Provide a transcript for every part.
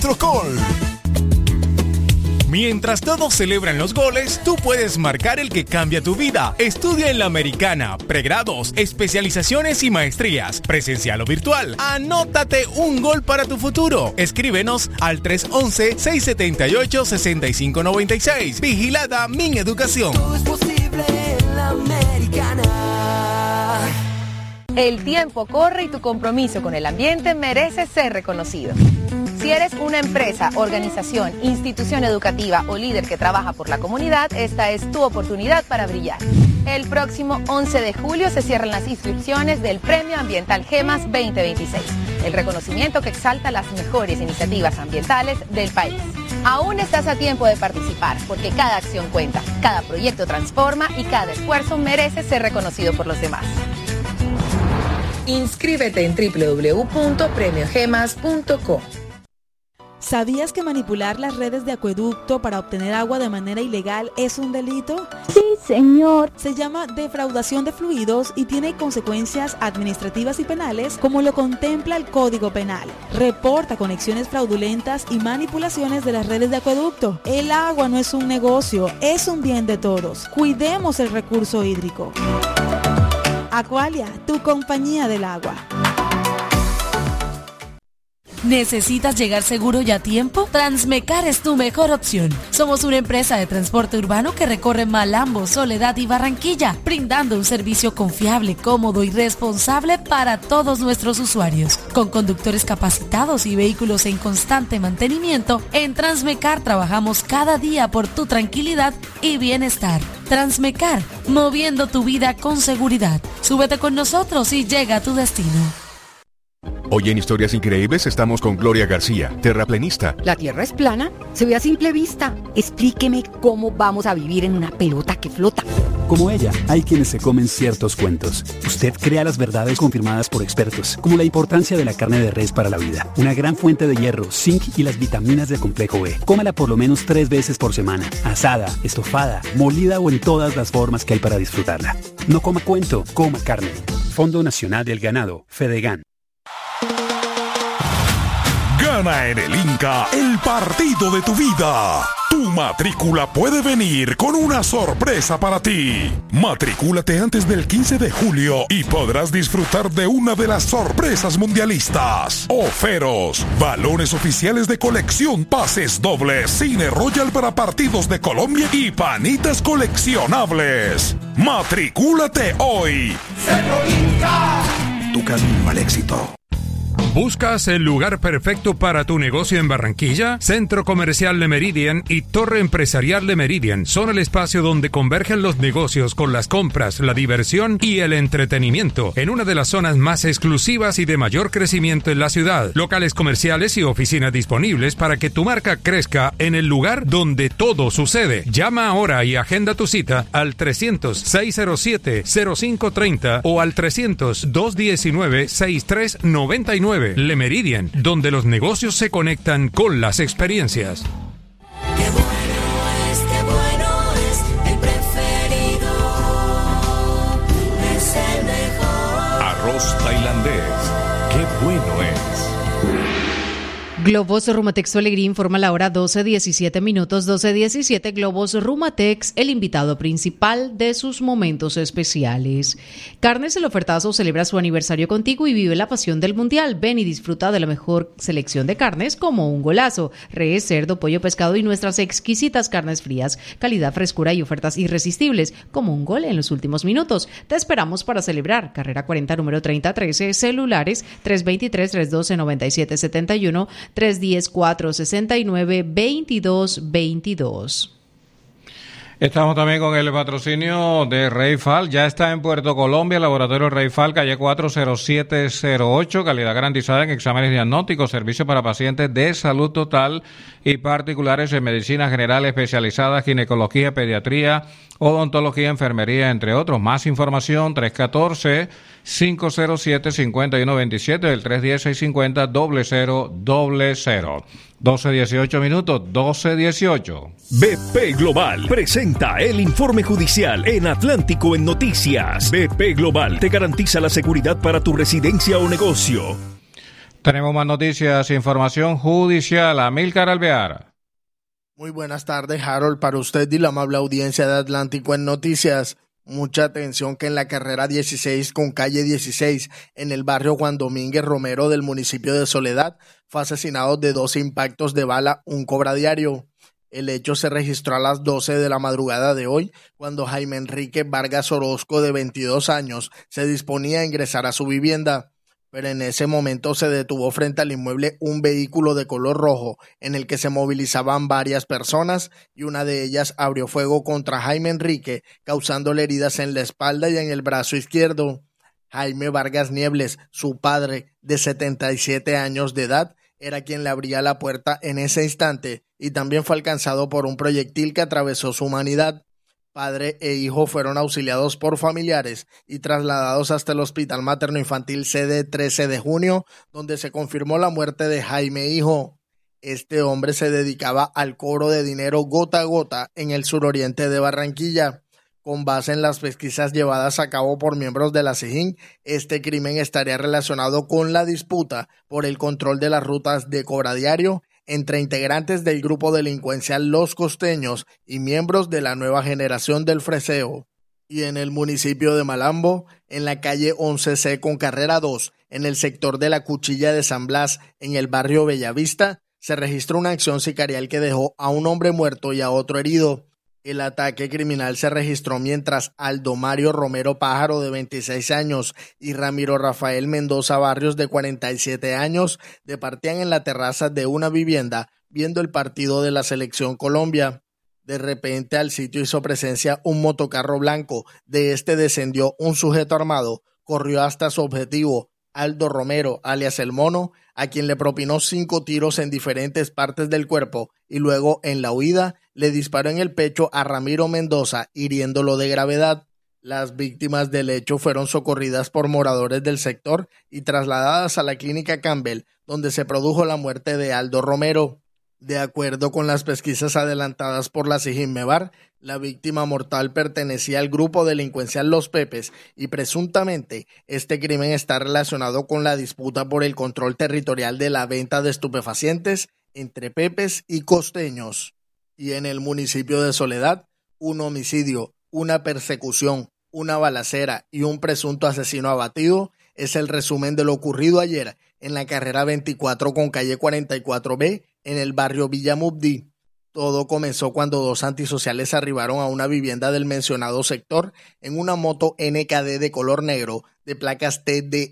Trocol. Mientras todos celebran los goles, tú puedes marcar el que cambia tu vida. Estudia en La Americana, pregrados, especializaciones y maestrías, presencial o virtual. Anótate un gol para tu futuro. Escríbenos al 311-678-6596. Vigilada Mineducación. Todo es posible en La Americana. El tiempo corre y tu compromiso con el ambiente merece ser reconocido. Si eres una empresa, organización, institución educativa o líder que trabaja por la comunidad, esta es tu oportunidad para brillar. El próximo 11 de julio se cierran las inscripciones del Premio Ambiental GEMAS 2026, el reconocimiento que exalta las mejores iniciativas ambientales del país. Aún estás a tiempo de participar, porque cada acción cuenta, cada proyecto transforma y cada esfuerzo merece ser reconocido por los demás. Inscríbete en www.premiogemas.com. ¿Sabías que manipular las redes de acueducto para obtener agua de manera ilegal es un delito? Sí, señor. Se llama defraudación de fluidos y tiene consecuencias administrativas y penales como lo contempla el Código Penal. Reporta conexiones fraudulentas y manipulaciones de las redes de acueducto. El agua no es un negocio, es un bien de todos. Cuidemos el recurso hídrico. Aqualia, tu compañía del agua. ¿Necesitas llegar seguro y a tiempo? Transmecar es tu mejor opción. Somos una empresa de transporte urbano que recorre Malambo, Soledad y Barranquilla, brindando un servicio confiable, cómodo y responsable para todos nuestros usuarios. Con conductores capacitados y vehículos en constante mantenimiento, en Transmecar trabajamos cada día por tu tranquilidad y bienestar. Transmecar, moviendo tu vida con seguridad. Súbete con nosotros y llega a tu destino. Hoy en Historias Increíbles estamos con Gloria García, terraplenista. ¿La Tierra es plana? Se ve a simple vista. Explíqueme cómo vamos a vivir en una pelota que flota. Como ella, hay quienes se comen ciertos cuentos. Usted crea las verdades confirmadas por expertos, como la importancia de la carne de res para la vida. Una gran fuente de hierro, zinc y las vitaminas del complejo B. Cómala por lo menos 3 veces por semana. Asada, estofada, molida o en todas las formas que hay para disfrutarla. No coma cuento, coma carne. Fondo Nacional del Ganado, Fedegan. Gana en el Inca el partido de tu vida. Tu matrícula puede venir con una sorpresa para ti. Matricúlate antes del 15 de julio y podrás disfrutar de una de las sorpresas mundialistas. Oferos, balones oficiales de colección, pases dobles, Cine Royal para partidos de Colombia y panitas coleccionables. Matricúlate hoy. Centro Inca. Tu camino al éxito. ¿Buscas el lugar perfecto para tu negocio en Barranquilla? Centro Comercial Le Méridien y Torre Empresarial Le Méridien son el espacio donde convergen los negocios con las compras, la diversión y el entretenimiento en una de las zonas más exclusivas y de mayor crecimiento en la ciudad. Locales comerciales y oficinas disponibles para que tu marca crezca en el lugar donde todo sucede. Llama ahora y agenda tu cita al 300-607-0530 o al 300-219-6399. Le Méridien, donde los negocios se conectan con las experiencias. Qué bueno es el preferido, es el mejor. Arroz tailandés, qué bueno es. Globos Rumatex Alegría informa la hora 12:17 minutos, 12:17. Globos Rumatex, el invitado principal de sus momentos especiales. Carnes El Ofertazo celebra su aniversario contigo y vive la pasión del mundial. Ven y disfruta de la mejor selección de carnes como un golazo. Res, cerdo, pollo, pescado y nuestras exquisitas carnes frías. Calidad, frescura y ofertas irresistibles como un gol en los últimos minutos. Te esperamos para celebrar. Carrera 40, número 3013. Celulares 323-312-9771. 310-469-2222. Estamos también con el patrocinio de Rey Fal. Ya está en Puerto Colombia, Laboratorio Rey Fal, calle 40708, calidad garantizada en exámenes diagnósticos, servicio para pacientes de salud total y particulares en medicina general especializada, ginecología, pediatría, odontología, enfermería, entre otros. Más información, 314-507-5127, del 310-650-0000. 12:18 minutos, 12:18. BP Global presenta el informe judicial en Atlántico en Noticias. BP Global te garantiza la seguridad para tu residencia o negocio. Tenemos más noticias, información judicial. Amílcar Alvear. Muy buenas tardes, Harold, para usted y la amable audiencia de Atlántico en Noticias. Mucha atención que en la carrera 16 con calle 16, en el barrio Juan Domínguez Romero del municipio de Soledad, fue asesinado de 12 impactos de bala un cobradiario. El hecho se registró a las 12 de la madrugada de hoy, cuando Jaime Enrique Vargas Orozco, de 22 años, se disponía a ingresar a su vivienda. Pero en ese momento se detuvo frente al inmueble un vehículo de color rojo en el que se movilizaban varias personas y una de ellas abrió fuego contra Jaime Enrique, causándole heridas en la espalda y en el brazo izquierdo. Jaime Vargas Niebles, su padre, de 77 años de edad, era quien le abría la puerta en ese instante y también fue alcanzado por un proyectil que atravesó su humanidad. Padre e hijo fueron auxiliados por familiares y trasladados hasta el Hospital Materno Infantil sede 13 de junio, donde se confirmó la muerte de Jaime Hijo. Este hombre se dedicaba al cobro de dinero gota a gota en el suroriente de Barranquilla. Con base en las pesquisas llevadas a cabo por miembros de la SIJIN, este crimen estaría relacionado con la disputa por el control de las rutas de cobradiario entre integrantes del grupo delincuencial Los Costeños y miembros de la nueva generación del freseo. Y en el municipio de Malambo, en la calle 11C con carrera 2, en el sector de la Cuchilla de San Blas, en el barrio Bellavista, se registró una acción sicarial que dejó a un hombre muerto y a otro herido. El ataque criminal se registró mientras Aldo Mario Romero Pájaro, de 26 años, y Ramiro Rafael Mendoza Barrios, de 47 años, departían en la terraza de una vivienda viendo el partido de la Selección Colombia. De repente al sitio hizo presencia un motocarro blanco. De este descendió un sujeto armado, corrió hasta su objetivo, Aldo Romero, alias El Mono, a quien le propinó 5 tiros en diferentes partes del cuerpo y luego, en la huida, le disparó en el pecho a Ramiro Mendoza, hiriéndolo de gravedad. Las víctimas del hecho fueron socorridas por moradores del sector y trasladadas a la clínica Campbell, donde se produjo la muerte de Aldo Romero. De acuerdo con las pesquisas adelantadas por la SIJIN Mevar, la víctima mortal pertenecía al grupo delincuencial Los Pepes y presuntamente este crimen está relacionado con la disputa por el control territorial de la venta de estupefacientes entre Pepes y Costeños. Y en el municipio de Soledad, un homicidio, una persecución, una balacera y un presunto asesino abatido es el resumen de lo ocurrido ayer en la carrera 24 con calle 44B en el barrio Villa Mubdí. Todo comenzó cuando 2 antisociales arribaron a una vivienda del mencionado sector en una moto NKD de color negro de placas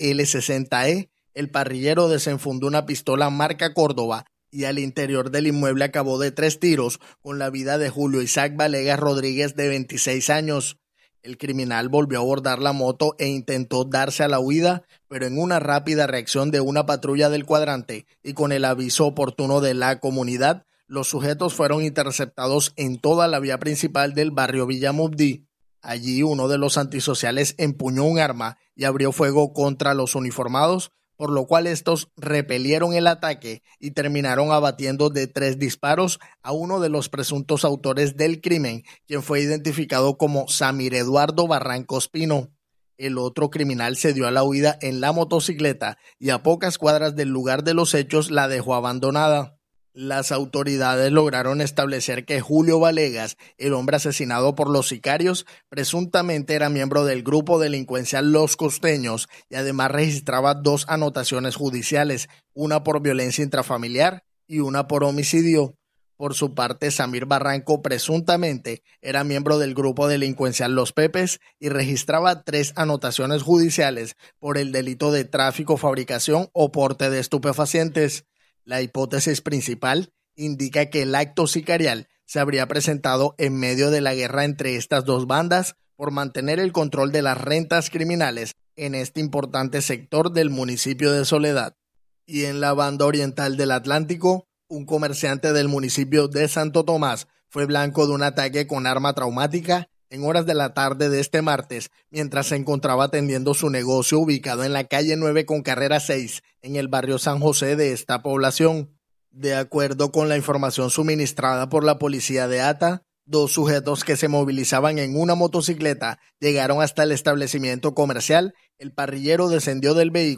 TDL60E. El parrillero desenfundó una pistola marca Córdoba y al interior del inmueble acabó de 3 tiros con la vida de Julio Isaac Valegas Rodríguez, de 26 años. El criminal volvió a abordar la moto e intentó darse a la huida, pero en una rápida reacción de una patrulla del cuadrante y con el aviso oportuno de la comunidad, los sujetos fueron interceptados en toda la vía principal del barrio Villa Mubdí. Allí uno de los antisociales empuñó un arma y abrió fuego contra los uniformados, por lo cual estos repelieron el ataque y terminaron abatiendo de 3 disparos a uno de los presuntos autores del crimen, quien fue identificado como Samir Eduardo Barrancos Pino. El otro criminal se dio a la huida en la motocicleta y a pocas cuadras del lugar de los hechos la dejó abandonada. Las autoridades lograron establecer que Julio Valegas, el hombre asesinado por los sicarios, presuntamente era miembro del grupo delincuencial Los Costeños y además registraba 2 anotaciones judiciales, una por violencia intrafamiliar y una por homicidio. Por su parte, Samir Barranco presuntamente era miembro del grupo delincuencial Los Pepes y registraba 3 anotaciones judiciales por el delito de tráfico, fabricación o porte de estupefacientes. La hipótesis principal indica que el acto sicarial se habría presentado en medio de la guerra entre estas 2 bandas por mantener el control de las rentas criminales en este importante sector del municipio de Soledad. Y en la banda oriental del Atlántico, un comerciante del municipio de Santo Tomás fue blanco de un ataque con arma traumática en horas de la tarde de este martes, mientras se encontraba atendiendo su negocio ubicado en la calle 9 con carrera 6, en el barrio San José de esta población. De acuerdo con la información suministrada por la policía de Ata, 2 sujetos que se movilizaban en una motocicleta llegaron hasta el establecimiento comercial. El parrillero descendió del vehículo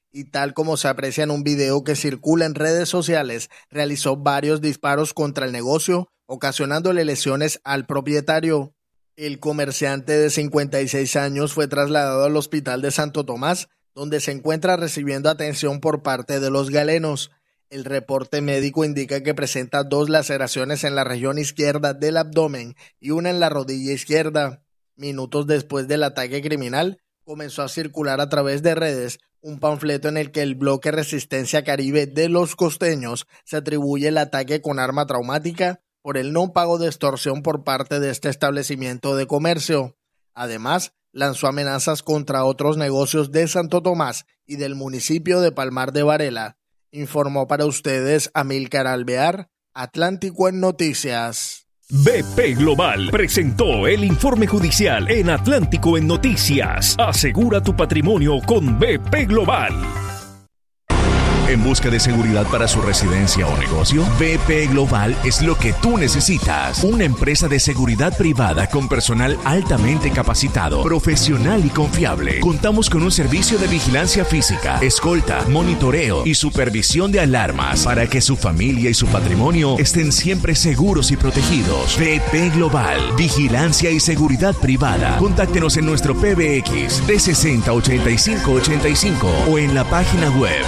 y tal como se aprecia en un video que circula en redes sociales, realizó varios disparos contra el negocio, ocasionándole lesiones al propietario. El comerciante de 56 años fue trasladado al hospital de Santo Tomás, donde se encuentra recibiendo atención por parte de los galenos. El reporte médico indica que presenta 2 laceraciones en la región izquierda del abdomen y una en la rodilla izquierda. Minutos después del ataque criminal, comenzó a circular a través de redes un panfleto en el que el bloque Resistencia Caribe de los Costeños se atribuye el ataque con arma traumática por el no pago de extorsión por parte de este establecimiento de comercio. Además, lanzó amenazas contra otros negocios de Santo Tomás y del municipio de Palmar de Varela. Informó para ustedes Amílcar Alvear, Atlántico en Noticias. BP Global presentó el informe judicial en Atlántico en Noticias. Asegura tu patrimonio con BP Global. ¿En busca de seguridad para su residencia o negocio? BP Global es lo que tú necesitas. Una empresa de seguridad privada con personal altamente capacitado, profesional y confiable. Contamos con un servicio de vigilancia física, escolta, monitoreo y supervisión de alarmas para que su familia y su patrimonio estén siempre seguros y protegidos. BP Global, vigilancia y seguridad privada. Contáctenos en nuestro PBX 360-8585 o en la página web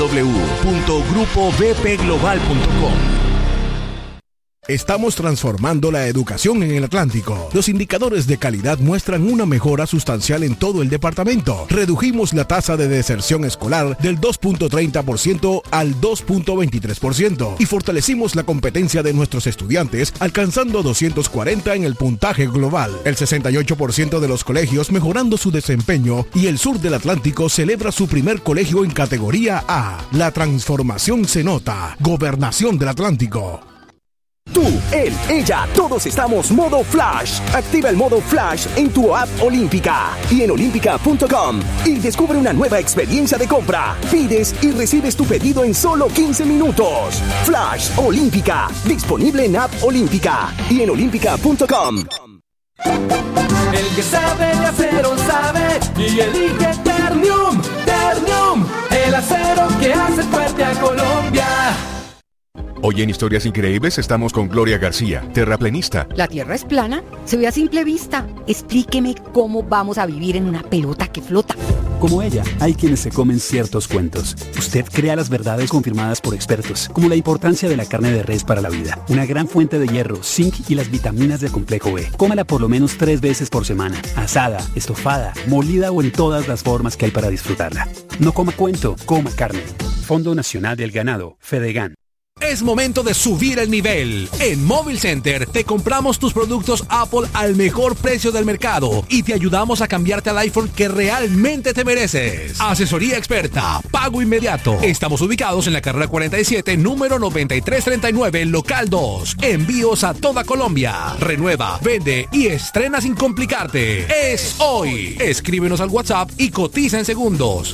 www.grupobpglobal.com. Estamos transformando la educación en el Atlántico. Los indicadores de calidad muestran una mejora sustancial en todo el departamento. Redujimos la tasa de deserción escolar del 2.30% al 2.23% y fortalecimos la competencia de nuestros estudiantes, alcanzando 240 en el puntaje global. El 68% de los colegios mejorando su desempeño y el sur del Atlántico celebra su primer colegio en categoría A. La transformación se nota. Gobernación del Atlántico. Tú, él, ella, todos estamos modo Flash. Activa el modo Flash en tu app Olímpica y en olímpica.com y descubre una nueva experiencia de compra. Pides y recibes tu pedido en solo 15 minutos. Flash Olímpica, disponible en app Olímpica y en olímpica.com. El que sabe de acero sabe y elige Ternium. Ternium, el acero que hace fuerte a Colombia. Hoy en Historias Increíbles estamos con Gloria García, terraplenista. ¿La Tierra es plana? Se ve a simple vista. Explíqueme cómo vamos a vivir en una pelota que flota. Como ella, hay quienes se comen ciertos cuentos. Usted crea las verdades confirmadas por expertos, como la importancia de la carne de res para la vida, una gran fuente de hierro, zinc y las vitaminas del complejo B. Cómala por lo menos 3 veces por semana, asada, estofada, molida o en todas las formas que hay para disfrutarla. No coma cuento, coma carne. Fondo Nacional del Ganado, Fedegan. Es momento de subir el nivel. En Mobile Center te compramos tus productos Apple al mejor precio del mercado y te ayudamos a cambiarte al iPhone que realmente te mereces. Asesoría experta, pago inmediato. Estamos ubicados en la carrera 47, número 9339, local 2. Envíos a toda Colombia. Renueva, vende y estrena sin complicarte. Es hoy. Escríbenos al WhatsApp y cotiza en segundos.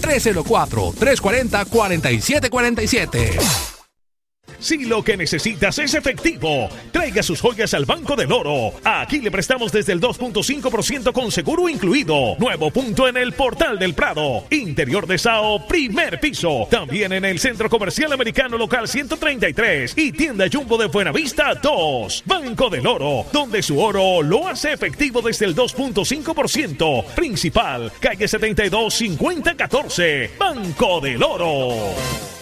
304-340-4747. Si lo que necesitas es efectivo, traiga sus joyas al Banco del Oro. Aquí le prestamos desde el 2.5% con seguro incluido. Nuevo punto en el Portal del Prado. Interior de Sao, primer piso. También en el Centro Comercial Americano Local 133 y Tienda Jumbo de Buenavista 2. Banco del Oro, donde su oro lo hace efectivo desde el 2.5%. Principal, calle 72, 5014. Banco del Oro.